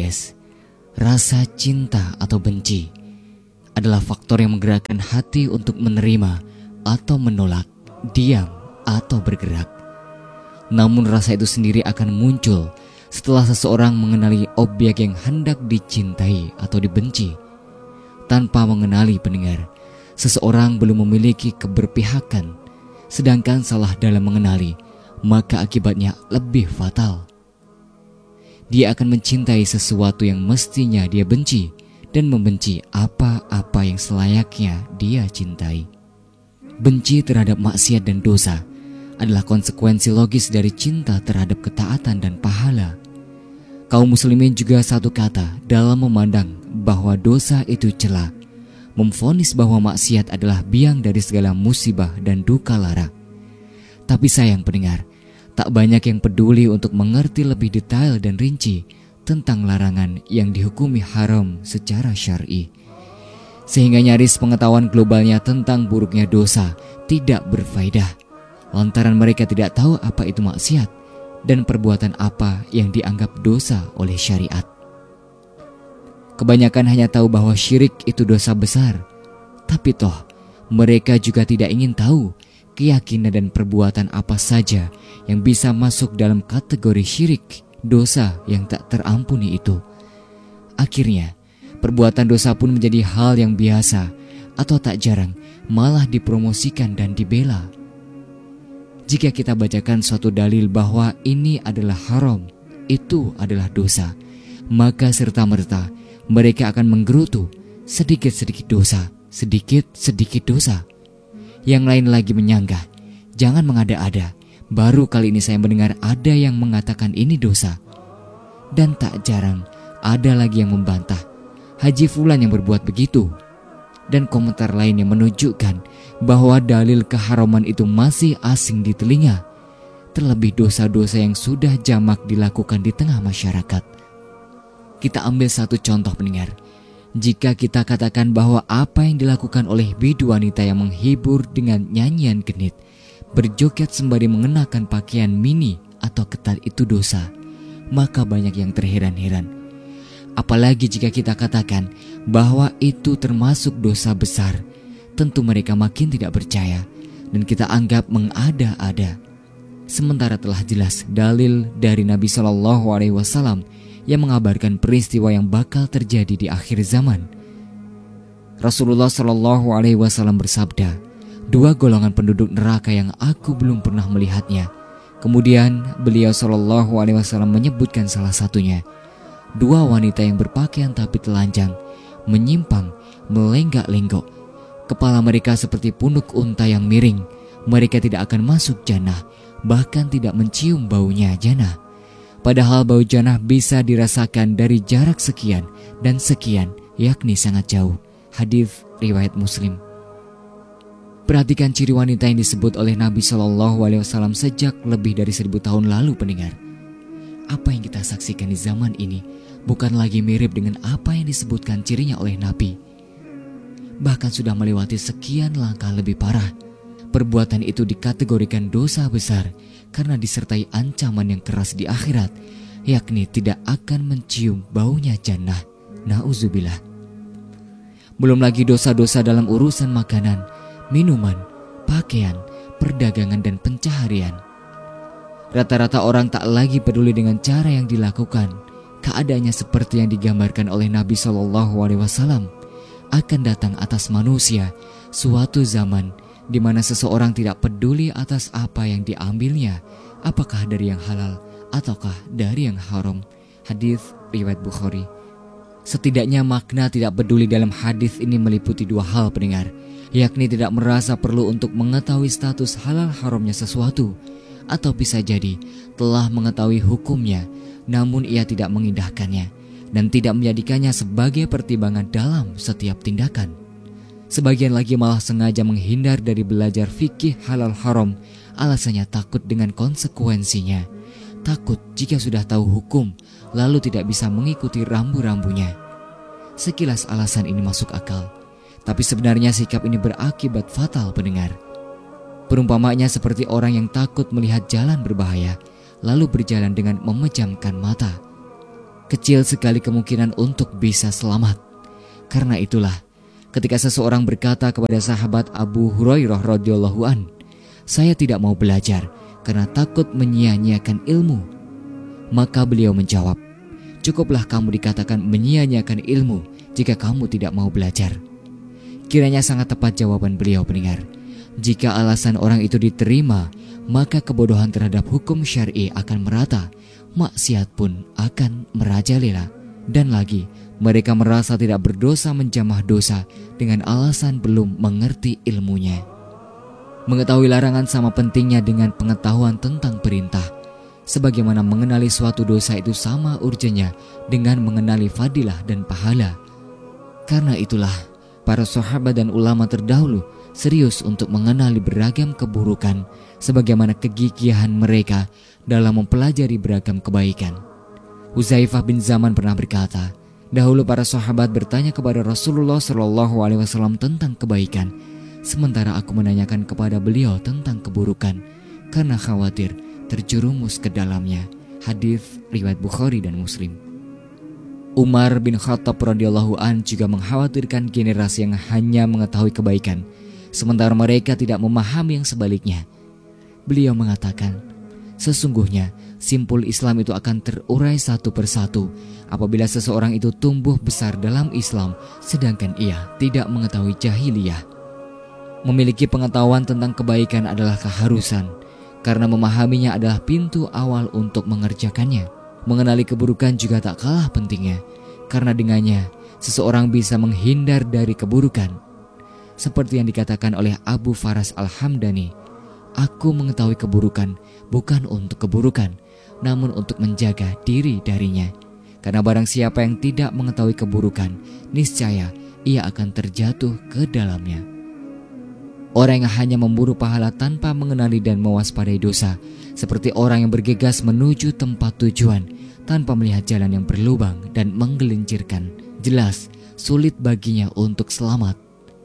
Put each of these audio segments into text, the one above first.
Yes, rasa cinta atau benci adalah faktor yang menggerakkan hati untuk menerima atau menolak, diam atau bergerak. Namun rasa itu sendiri akan muncul setelah seseorang mengenali objek yang hendak dicintai atau dibenci. Tanpa mengenali pendengar, seseorang belum memiliki keberpihakan, sedangkan salah dalam mengenali, maka akibatnya lebih fatal. Dia akan mencintai sesuatu yang mestinya dia benci dan membenci apa-apa yang selayaknya dia cintai. Benci terhadap maksiat dan dosa adalah konsekuensi logis dari cinta terhadap ketaatan dan pahala. Kaum muslimin juga satu kata dalam memandang bahwa dosa itu cela, memvonis bahwa maksiat adalah biang dari segala musibah dan duka lara. Tapi sayang pendengar, tak banyak yang peduli untuk mengerti lebih detail dan rinci tentang larangan yang dihukumi haram secara syar'i. Sehingga nyaris pengetahuan globalnya tentang buruknya dosa tidak berfaedah, lantaran mereka tidak tahu apa itu maksiat dan perbuatan apa yang dianggap dosa oleh syariat. Kebanyakan hanya tahu bahwa syirik itu dosa besar, tapi toh mereka juga tidak ingin tahu keyakinan dan perbuatan apa saja yang bisa masuk dalam kategori syirik, dosa yang tak terampuni itu. Akhirnya, perbuatan dosa pun menjadi hal yang biasa atau tak jarang malah dipromosikan dan dibela. Jika kita bacakan suatu dalil bahwa ini adalah haram, itu adalah dosa, maka serta-merta mereka akan menggerutu sedikit-sedikit dosa, sedikit-sedikit dosa. Yang lain lagi menyanggah, jangan mengada-ada. Baru kali ini saya mendengar ada yang mengatakan ini dosa. Dan tak jarang ada lagi yang membantah, Haji Fulan yang berbuat begitu. Dan komentar lain yang menunjukkan bahwa dalil keharaman itu masih asing di telinga. Terlebih dosa-dosa yang sudah jamak dilakukan di tengah masyarakat. Kita ambil satu contoh pendengar. Jika kita katakan bahwa apa yang dilakukan oleh bidu wanita yang menghibur dengan nyanyian genit, berjoget sembari mengenakan pakaian mini atau ketat itu dosa, maka banyak yang terheran-heran. Apalagi jika kita katakan bahwa itu termasuk dosa besar, tentu mereka makin tidak percaya dan kita anggap mengada-ada. Sementara telah jelas dalil dari Nabi SAW yang mengabarkan peristiwa yang bakal terjadi di akhir zaman. Rasulullah SAW bersabda, 2 golongan penduduk neraka yang aku belum pernah melihatnya. Kemudian beliau SAW menyebutkan salah satunya, 2 wanita yang berpakaian tapi telanjang, menyimpang, melenggak-lenggok. Kepala mereka seperti punuk unta yang miring. Mereka tidak akan masuk jannah, bahkan tidak mencium baunya jannah. Padahal bau jannah bisa dirasakan dari jarak sekian dan sekian, yakni sangat jauh. Hadis riwayat Muslim. Perhatikan ciri wanita yang disebut oleh Nabi SAW sejak lebih dari 1000 tahun lalu pendengar. Apa yang kita saksikan di zaman ini bukan lagi mirip dengan apa yang disebutkan cirinya oleh Nabi. Bahkan sudah melewati sekian langkah lebih parah. Perbuatan itu dikategorikan dosa besar karena disertai ancaman yang keras di akhirat, yakni tidak akan mencium baunya jannah. Nauzubillah. Belum lagi dosa-dosa dalam urusan makanan, minuman, pakaian, perdagangan dan pencaharian. Rata-rata orang tak lagi peduli dengan cara yang dilakukan. Keadaannya seperti yang digambarkan oleh Nabi SAW. Akan datang atas manusia suatu zaman di mana seseorang tidak peduli atas apa yang diambilnya, apakah dari yang halal ataukah dari yang haram. Hadis riwayat Bukhari. Setidaknya makna tidak peduli dalam hadis ini meliputi 2 hal pendengar, yakni tidak merasa perlu untuk mengetahui status halal haramnya sesuatu, atau bisa jadi telah mengetahui hukumnya, namun ia tidak mengindahkannya dan tidak menjadikannya sebagai pertimbangan dalam setiap tindakan. Sebagian lagi malah sengaja menghindar dari belajar fikih halal haram, alasannya takut dengan konsekuensinya. Takut jika sudah tahu hukum, lalu tidak bisa mengikuti rambu-rambunya. Sekilas alasan ini masuk akal, tapi sebenarnya sikap ini berakibat fatal pendengar. Perumpamanya seperti orang yang takut melihat jalan berbahaya, lalu berjalan dengan memejamkan mata. Kecil sekali kemungkinan untuk bisa selamat. Karena itulah, ketika seseorang berkata kepada sahabat Abu Hurairah radhiyallahu an, "Saya tidak mau belajar karena takut menyia-nyiakan ilmu." Maka beliau menjawab, "Cukuplah kamu dikatakan menyia-nyiakan ilmu jika kamu tidak mau belajar." Kiranya sangat tepat jawaban beliau, pendengar. Jika alasan orang itu diterima, maka kebodohan terhadap hukum syar'i akan merata, maksiat pun akan merajalela. Dan lagi, mereka merasa tidak berdosa menjamah dosa dengan alasan belum mengerti ilmunya. Mengetahui larangan sama pentingnya dengan pengetahuan tentang perintah. Sebagaimana mengenali suatu dosa itu sama urgennya dengan mengenali fadilah dan pahala. Karena itulah, para sahabat dan ulama terdahulu serius untuk mengenali beragam keburukan, sebagaimana kegigihan mereka dalam mempelajari beragam kebaikan. Huzaifah bin Zaman pernah berkata, dahulu para sahabat bertanya kepada Rasulullah SAW tentang kebaikan, sementara aku menanyakan kepada beliau tentang keburukan, karena khawatir terjerumus ke dalamnya. Hadis riwayat Bukhari dan Muslim. Umar bin Khattab radhiyallahu an juga mengkhawatirkan generasi yang hanya mengetahui kebaikan, sementara mereka tidak memahami yang sebaliknya. Beliau mengatakan, sesungguhnya simpul Islam itu akan terurai satu persatu apabila seseorang itu tumbuh besar dalam Islam sedangkan ia tidak mengetahui jahiliyah. Memiliki pengetahuan tentang kebaikan adalah keharusan, karena memahaminya adalah pintu awal untuk mengerjakannya. Mengenali keburukan juga tak kalah pentingnya, karena dengannya seseorang bisa menghindar dari keburukan. Seperti yang dikatakan oleh Abu Faras Al-Hamdani, "Aku mengetahui keburukan bukan untuk keburukan, namun untuk menjaga diri darinya. Karena barang siapa yang tidak mengetahui keburukan, niscaya ia akan terjatuh ke dalamnya." Orang yang hanya memburu pahala tanpa mengenali dan mewaspadai dosa, seperti orang yang bergegas menuju tempat tujuan tanpa melihat jalan yang berlubang dan menggelincirkan, jelas sulit baginya untuk selamat.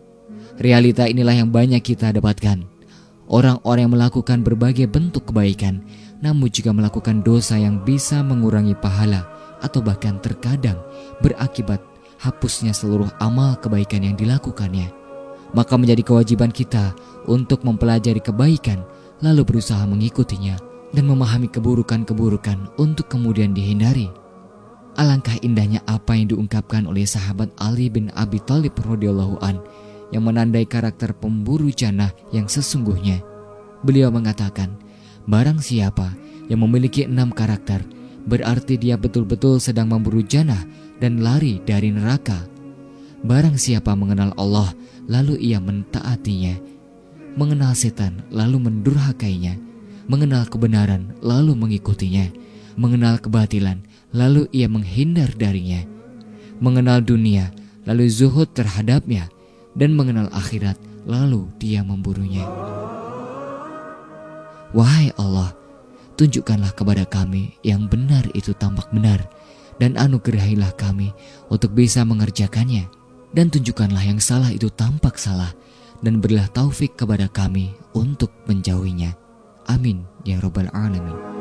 Realita inilah yang banyak kita dapatkan. Orang-orang yang melakukan berbagai bentuk kebaikan, namun juga melakukan dosa yang bisa mengurangi pahala atau bahkan terkadang berakibat hapusnya seluruh amal kebaikan yang dilakukannya. Maka menjadi kewajiban kita untuk mempelajari kebaikan, lalu berusaha mengikutinya dan memahami keburukan-keburukan untuk kemudian dihindari. Alangkah indahnya apa yang diungkapkan oleh sahabat Ali bin Abi Thalib radhiyallahu an yang menandai karakter pemburu jannah yang sesungguhnya. Beliau mengatakan, barang siapa yang memiliki 6 karakter, berarti dia betul-betul sedang memburu jannah dan lari dari neraka. Barang siapa mengenal Allah, lalu ia mentaatinya, mengenal setan, lalu mendurhakainya, mengenal kebenaran, lalu mengikutinya, mengenal kebatilan, lalu ia menghindar darinya, mengenal dunia, lalu zuhud terhadapnya, dan mengenal akhirat, lalu dia memburunya. Wahai Allah, tunjukkanlah kepada kami yang benar itu tampak benar, dan anugerahilah kami untuk bisa mengerjakannya. Dan tunjukkanlah yang salah itu tampak salah, dan berilah taufik kepada kami untuk menjauhinya. Amin ya Rabbal Alamin.